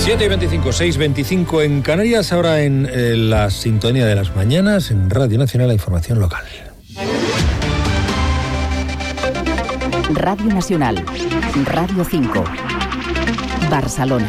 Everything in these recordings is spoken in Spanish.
7:25, 6:25 en Canarias, ahora en la sintonía de las mañanas, en Radio Nacional, la información local. Radio Nacional, Radio 5, Barcelona.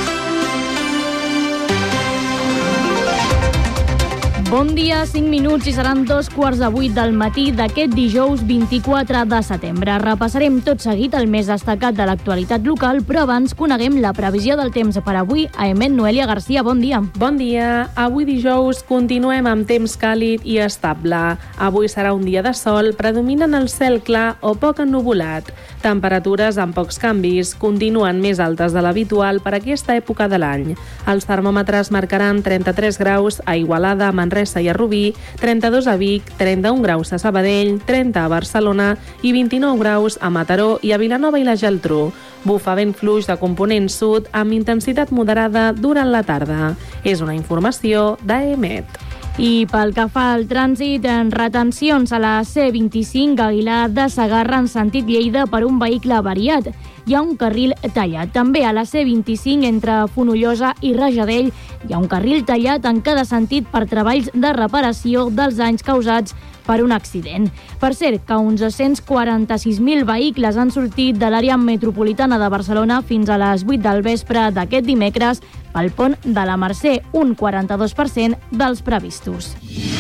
Bon dia, 5 minuts i seran 7:45 del matí d'aquest dijous 24 de setembre. Repassarem tot seguit el més destacat de l'actualitat local, però abans coneguem la previsió del temps per avui. Aemet Noelia Garcia, bon dia. Bon dia. Avui dijous continuem amb temps càlid i estable. Avui serà un dia de sol, predominen el cel clar o poc ennuvolat. Temperatures amb pocs canvis, continuen més altes de l'habitual per aquesta època de l'any. Els termòmetres marcaran 33 graus a Igualada, Manresa i a Rubí, 32 a Vic, 31 graus a Sabadell, 30 a Barcelona i 29 graus a Mataró i a Vilanova i la Geltrú. Bufa vent fluix de component sud amb intensitat moderada durant la tarda. És una informació d'AEMET. I pel que fa al trànsit, en retencions a la C25 Aguilar de Segarra en sentit Lleida per un vehicle avariat. Hi ha un carril tallat. També a la C25 entre Fonollosa i Rajadell hi ha un carril tallat en cada sentit per treballs de reparació dels danys causats per un accident. Per cert, que uns 146.000 vehicles han sortit de l'àrea metropolitana de Barcelona fins a les 8 del vespre d'aquest dimecres pel pont de la Mercè, un 42% dels previstos.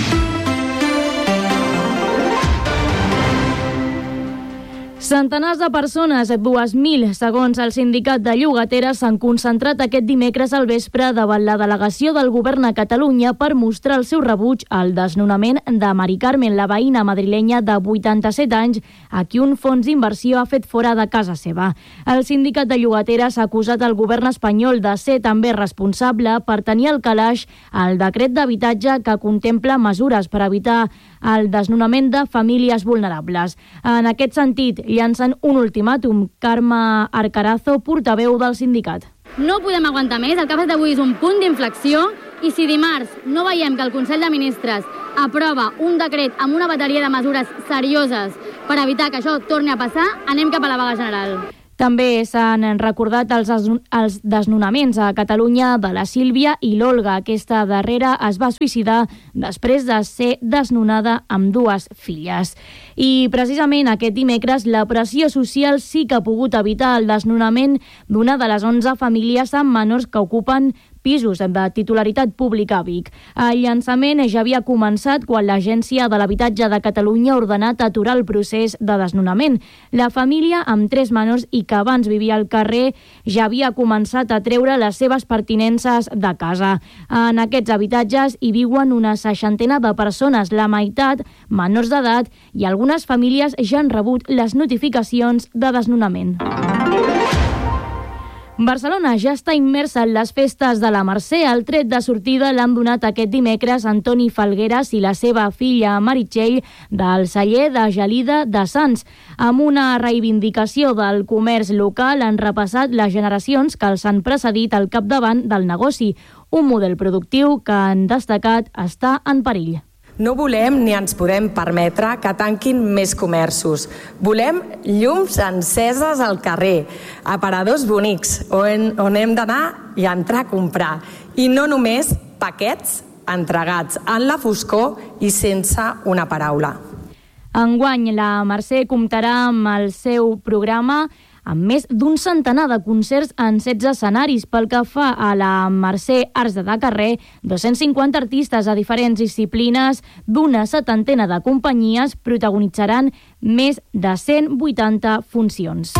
Centenars de persones, 2.000, segons el sindicat de llogateres, s'han concentrat aquest dimecres al vespre davant la delegació del govern a Catalunya per mostrar el seu rebuig al desnonament de Mari Carmen, la veïna madrilenya de 87 anys, a qui un fons d'inversió ha fet fora de casa seva. El sindicat de llogateres ha acusat el govern espanyol de ser també responsable per tenir al calaix el decret d'habitatge que contempla mesures per evitar el desnonament de famílies vulnerables. En aquest sentit, llancen un ultimàtum. Carme Arcarazo, portaveu del sindicat. No podem aguantar més, el que ha fet avui és un punt d'inflexió i si dimarts no veiem que el Consell de Ministres aprova un decret amb una bateria de mesures serioses per evitar que això torni a passar, anem cap a la vaga general. També s'han recordat els desnonaments a Catalunya de la Sílvia i l'Olga. Aquesta darrera es va suïcidar després de ser desnonada amb 2 filles. I precisament aquest dimecres la pressió social sí que ha pogut evitar el desnonament d'una de les 11 famílies amb menors que ocupen pisos de titularitat pública a Vic. El llançament ja havia començat quan l'Agència de l'Habitatge de Catalunya ha ordenat aturar el procés de desnonament. La família, amb 3 menors i que abans vivia al carrer, ja havia començat a treure les seves pertinences de casa. En aquests habitatges hi viuen una 60 de persones, la meitat menors d'edat, i algunes famílies ja han rebut les notificacions de desnonament. Barcelona ja està immersa en les festes de la Mercè. El tret de sortida l'han donat aquest dimecres Antoni Falgueras i la seva filla Meritxell del celler de Gelida de Sants. Amb una reivindicació del comerç local han repassat les generacions que els han precedit al capdavant del negoci. Un model productiu que han destacat està en perill. No volem ni ens podem permetre que tanquin més comerços. Volem llums enceses al carrer, aparadors bonics, on hem d'anar i entrar a comprar. I no només paquets entregats en la foscor i sense una paraula. Enguany, la Mercè comptarà amb el seu programa amb més d'un centenar de concerts en 16 escenaris. Pel que fa a la Mercè Arts de Carrer, 250 artistes a diferents disciplines d'una 70 de companyies protagonitzaran més de 180 funcions.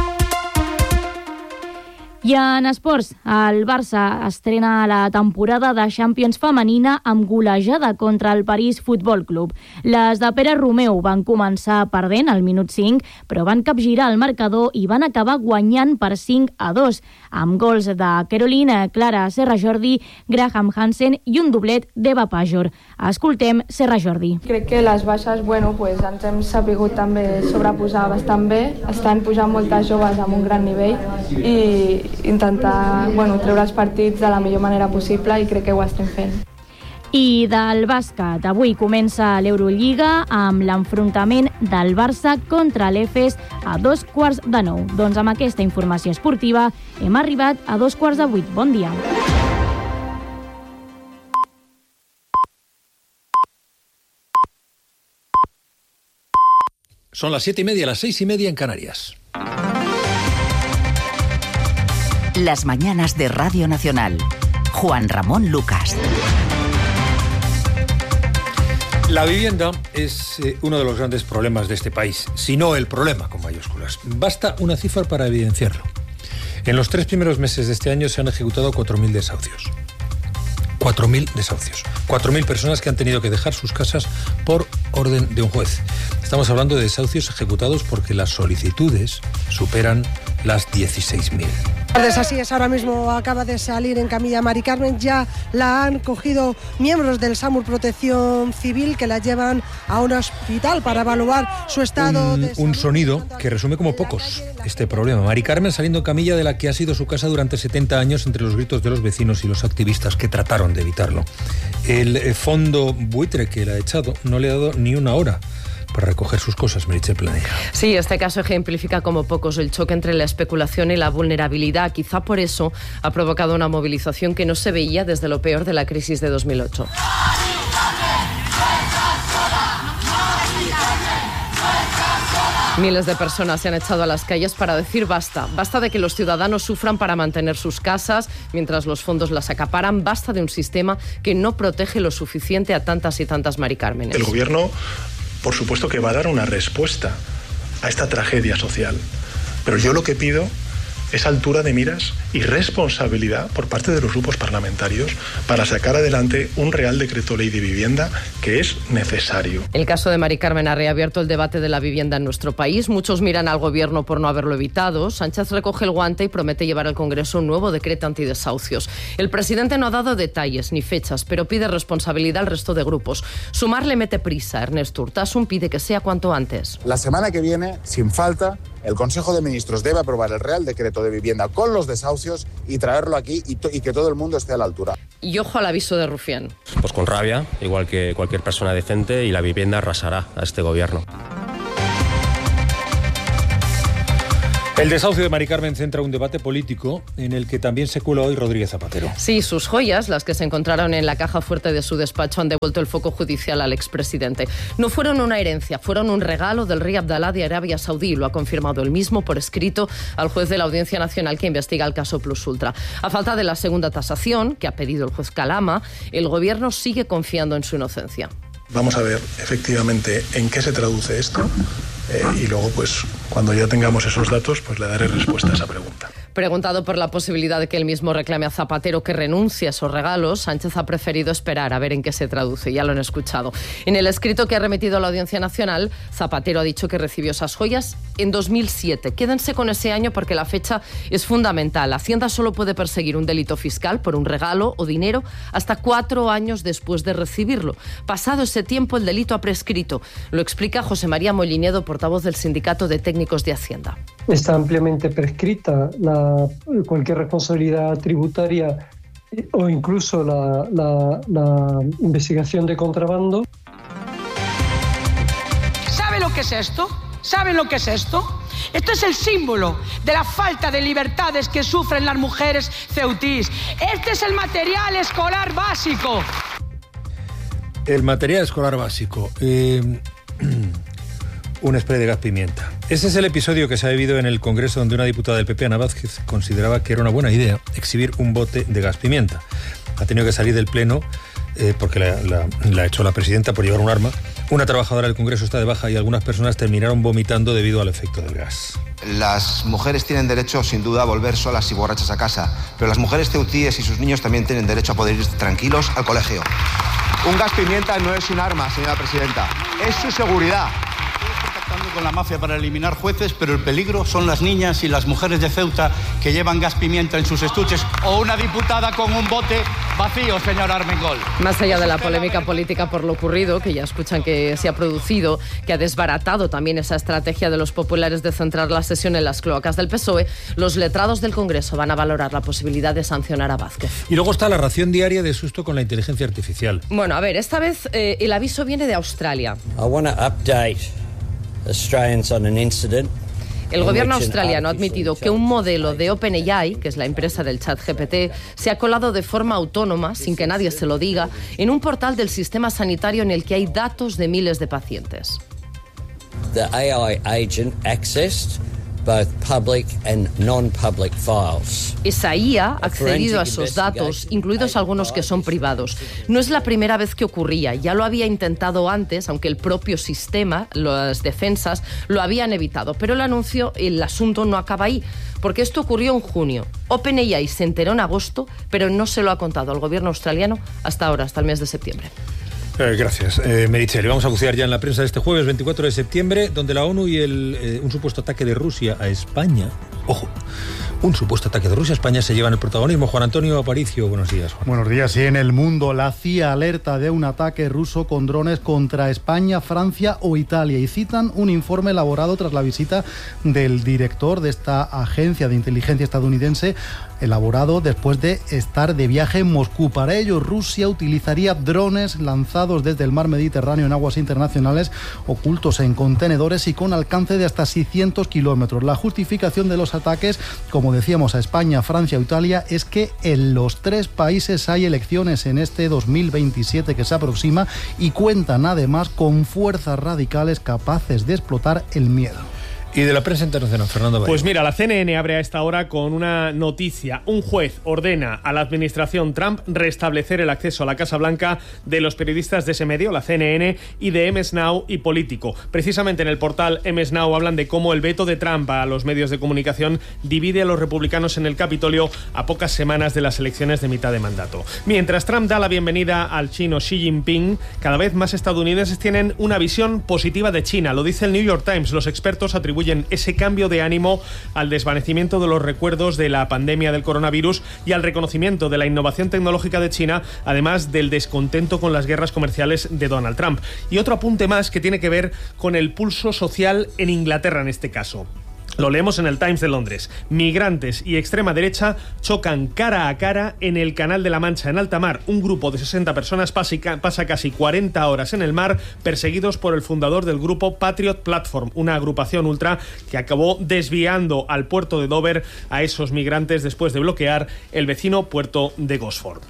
I en esports, el Barça estrena la temporada de Champions femenina amb golejada contra el París Futbol Club. Les de Pere Romeu van començar perdent al minut 5, però van capgirar el marcador i van acabar guanyant per 5-2, amb gols de Caroline, Clara Serra Jordi, Graham Hansen i un doblet d'Eva Pajor. Escoltem Serra Jordi. Crec que les baixes, ens hem sabut també sobreposar bastant bé. Estan pujant moltes joves amb un gran nivell i intentar treure els partits de la millor manera possible i crec que ho estem fent. I del bàsquet, avui comença l'Eurolliga amb l'enfrontament del Barça contra l'Efes a 7:15. Doncs amb aquesta informació esportiva hem arribat a 7:45. Bon dia. Son las 7:30, las 6:30 en Canarias. Las mañanas de Radio Nacional. Juan Ramón Lucas. La vivienda es uno de los grandes problemas de este país, si no el problema, con mayúsculas. Basta una cifra para evidenciarlo. En los 3 primeros meses de este año se han ejecutado 4.000 desahucios. 4.000 desahucios. 4.000 personas que han tenido que dejar sus casas por orden de un juez. Estamos hablando de desahucios ejecutados porque las solicitudes superan las 16.000. Así es, ahora mismo acaba de salir en camilla Mari Carmen, ya la han cogido miembros del SAMUR Protección Civil que la llevan a un hospital para evaluar su estado de salud. Un sonido que resume como pocos este problema. Mari Carmen saliendo en camilla de la que ha sido su casa durante 70 años entre los gritos de los vecinos y los activistas que trataron de evitarlo. El fondo buitre que la ha echado no le ha dado ni una hora para recoger sus cosas, Meritxell Planella. Sí, este caso ejemplifica como pocos el choque entre la especulación y la vulnerabilidad. Quizá por eso ha provocado una movilización que no se veía desde lo peor de la crisis de 2008. Miles de personas se han echado a las calles para decir basta. Basta de que los ciudadanos sufran para mantener sus casas mientras los fondos las acaparan. Basta de un sistema que no protege lo suficiente a tantas y tantas Mari Cármenes. El gobierno, por supuesto que va a dar una respuesta a esta tragedia social, pero yo lo que pido es altura de miras y responsabilidad por parte de los grupos parlamentarios para sacar adelante un Real Decreto Ley de Vivienda que es necesario. El caso de Mari Carmen ha reabierto el debate de la vivienda en nuestro país. Muchos miran al gobierno por no haberlo evitado. Sánchez recoge el guante y promete llevar al Congreso un nuevo decreto antidesahucios. El presidente no ha dado detalles ni fechas, pero pide responsabilidad al resto de grupos. Sumar le mete prisa. Ernest Urtasun pide que sea cuanto antes. La semana que viene, sin falta, el Consejo de Ministros debe aprobar el Real Decreto de Vivienda con los desahucios y traerlo aquí y que todo el mundo esté a la altura. Y ojo al aviso de Rufián. Pues con rabia, igual que cualquier persona decente, y la vivienda arrasará a este gobierno. El desahucio de Mari Carmen centra un debate político en el que también se cuela hoy Rodríguez Zapatero. Sí, sus joyas, las que se encontraron en la caja fuerte de su despacho, han devuelto el foco judicial al expresidente. No fueron una herencia, fueron un regalo del rey Abdalá de Arabia Saudí. Lo ha confirmado él mismo por escrito al juez de la Audiencia Nacional que investiga el caso Plus Ultra. A falta de la segunda tasación, que ha pedido el juez Calama, el gobierno sigue confiando en su inocencia. Vamos a ver efectivamente en qué se traduce esto y luego, pues, cuando ya tengamos esos datos, pues le daré respuesta a esa pregunta. Preguntado por la posibilidad de que él mismo reclame a Zapatero que renuncie a esos regalos, Sánchez ha preferido esperar a ver en qué se traduce. Ya lo han escuchado. En el escrito que ha remitido a la Audiencia Nacional, Zapatero ha dicho que recibió esas joyas en 2007. Quédense con ese año porque la fecha es fundamental. Hacienda solo puede perseguir un delito fiscal por un regalo o dinero hasta 4 años después de recibirlo. Pasado ese tiempo, el delito ha prescrito. Lo explica José María Mollinedo, portavoz del Sindicato de Técnicos de Hacienda. Está ampliamente prescrita cualquier responsabilidad tributaria o incluso la investigación de contrabando. ¿Sabe lo que es esto? ¿Saben lo que es esto? Esto es el símbolo de la falta de libertades que sufren las mujeres ceutís. Este es el material escolar básico. El material escolar básico. Un spray de gas pimienta. Ese es el episodio que se ha vivido en el Congreso, donde una diputada del PP, Ana Vázquez, consideraba que era una buena idea exhibir un bote de gas pimienta. Ha tenido que salir del Pleno porque la echó la presidenta por llevar un arma. Una trabajadora del Congreso está de baja y algunas personas terminaron vomitando debido al efecto del gas. Las mujeres tienen derecho, sin duda, a volver solas y borrachas a casa, pero las mujeres ceutíes y sus niños también tienen derecho a poder ir tranquilos al colegio. Un gas pimienta no es un arma, señora presidenta, es su seguridad. Con la mafia para eliminar jueces, pero el peligro son las niñas y las mujeres de Ceuta que llevan gas pimienta en sus estuches, o una diputada con un bote vacío, señor Armengol. Más allá de la polémica política por lo ocurrido, que ya escuchan que se ha producido, que ha desbaratado también esa estrategia de los populares de centrar la sesión en las cloacas del PSOE, los letrados del Congreso van a valorar la posibilidad de sancionar a Vázquez. Y luego está la ración diaria de susto con la inteligencia artificial. Bueno, a ver, esta vez el aviso viene de Australia. I want to update Australians on an incident. El gobierno australiano ha admitido que un modelo de OpenAI, que es la empresa del ChatGPT, se ha colado de forma autónoma, sin que nadie se lo diga, en un portal del sistema sanitario en el que hay datos de miles de pacientes. the AI agent accessed both public and non-public files. Esa IA ha accedido a esos datos, incluidos algunos que son privados. No es la primera vez que ocurría, ya lo había intentado antes, aunque el propio sistema, las defensas, lo habían evitado. Pero el asunto no acaba ahí, porque esto ocurrió en junio. OpenAI se enteró en agosto, pero no se lo ha contado al gobierno australiano hasta ahora, hasta el mes de septiembre. Gracias, Meritxell. Vamos a bucear ya en la prensa de este jueves 24 de septiembre, donde la ONU y un supuesto ataque de Rusia a España, ojo, un supuesto ataque de Rusia a España se llevan el protagonismo. Juan Antonio Aparicio, buenos días, Juan. Buenos días. Y en el mundo, la CIA alerta de un ataque ruso con drones contra España, Francia o Italia, y citan un informe elaborado tras la visita del director de esta agencia de inteligencia estadounidense, elaborado después de estar de viaje en Moscú. Para ello, Rusia utilizaría drones lanzados desde el mar Mediterráneo en aguas internacionales, ocultos en contenedores y con alcance de hasta 600 kilómetros. La justificación de los ataques, como decíamos, a España, Francia o Italia, es que en los tres países hay elecciones en este 2027 que se aproxima y cuentan además con fuerzas radicales capaces de explotar el miedo. Y de la prensa internacional, Fernando Bayo. Pues mira, la CNN abre a esta hora con una noticia. Un juez ordena a la administración Trump restablecer el acceso a la Casa Blanca de los periodistas de ese medio, la CNN, y de MS Now y Político. Precisamente en el portal MS Now hablan de cómo el veto de Trump a los medios de comunicación divide a los republicanos en el Capitolio a pocas semanas de las elecciones de mitad de mandato. Mientras Trump da la bienvenida al chino Xi Jinping, cada vez más estadounidenses tienen una visión positiva de China. Lo dice el New York Times. Los expertos atribuyen ese cambio de ánimo al desvanecimiento de los recuerdos de la pandemia del coronavirus y al reconocimiento de la innovación tecnológica de China, además del descontento con las guerras comerciales de Donald Trump. Y otro apunte más que tiene que ver con el pulso social en Inglaterra en este caso. Lo leemos en el Times de Londres. Migrantes y extrema derecha chocan cara a cara en el Canal de la Mancha, en alta mar. Un grupo de 60 personas pasa casi 40 horas en el mar, perseguidos por el fundador del grupo Patriot Platform, una agrupación ultra que acabó desviando al puerto de Dover a esos migrantes después de bloquear el vecino puerto de Gosford.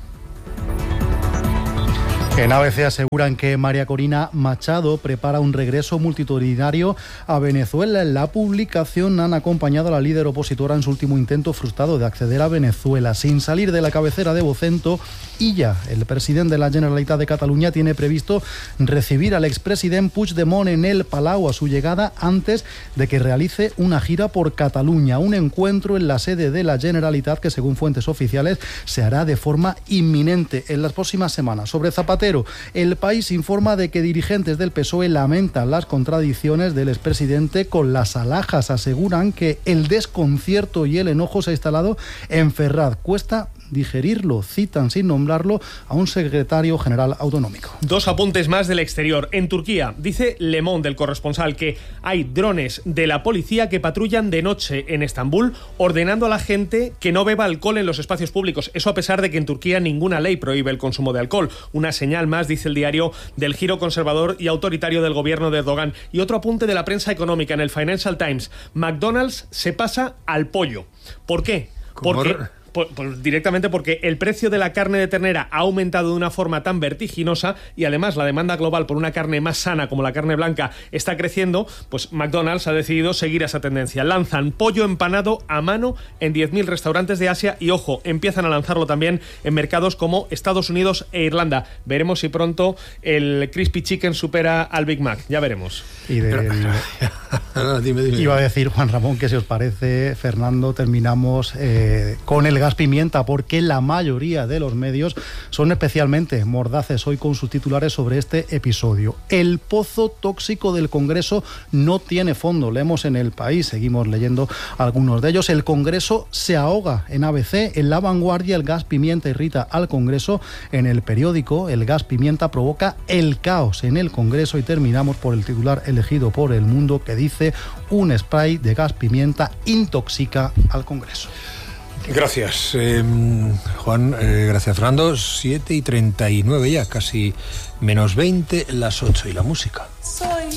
En ABC aseguran que María Corina Machado prepara un regreso multitudinario a Venezuela. En la publicación han acompañado a la líder opositora en su último intento frustrado de acceder a Venezuela. Sin salir de la cabecera de Vocento, Illa, el presidente de la Generalitat de Cataluña, tiene previsto recibir al expresidente Puigdemont en el Palau a su llegada antes de que realice una gira por Cataluña. Un encuentro en la sede de la Generalitat que, según fuentes oficiales, se hará de forma inminente en las próximas semanas. Sobre Zapatero, El País informa de que dirigentes del PSOE lamentan las contradicciones del expresidente con las alhajas. Aseguran que el desconcierto y el enojo se ha instalado en Ferraz. Cuesta digerirlo. Citan, sin nombrarlo, a un secretario general autonómico. Dos apuntes más del exterior. En Turquía, dice Le Monde, el corresponsal, que hay drones de la policía que patrullan de noche en Estambul, ordenando a la gente que no beba alcohol en los espacios públicos. Eso a pesar de que en Turquía ninguna ley prohíbe el consumo de alcohol. Una señal más, dice el diario, del giro conservador y autoritario del gobierno de Erdogan. Y otro apunte de la prensa económica en el Financial Times. McDonald's se pasa al pollo. ¿Por qué? Directamente porque el precio de la carne de ternera ha aumentado de una forma tan vertiginosa y además la demanda global por una carne más sana como la carne blanca está creciendo, pues McDonald's ha decidido seguir esa tendencia. Lanzan pollo empanado a mano en 10.000 restaurantes de Asia y, ojo, empiezan a lanzarlo también en mercados como Estados Unidos e Irlanda. Veremos si pronto el Crispy Chicken supera al Big Mac. Ya veremos. Y dime. Iba a decir, Juan Ramón, que si os parece, Fernando, terminamos con el gas pimienta, porque la mayoría de los medios son especialmente mordaces hoy con sus titulares sobre este episodio. El pozo tóxico del Congreso no tiene fondo. Leemos en El País, seguimos leyendo algunos de ellos. El Congreso se ahoga. En ABC, en La Vanguardia, el gas pimienta irrita al Congreso. En El Periódico, el gas pimienta provoca el caos en el Congreso. Y terminamos por el titular elegido por El Mundo, que dice: un spray de gas pimienta intoxica al Congreso. Gracias, Juan. Gracias, Fernando. 7:39 ya, casi menos 20, las 8. Y la música.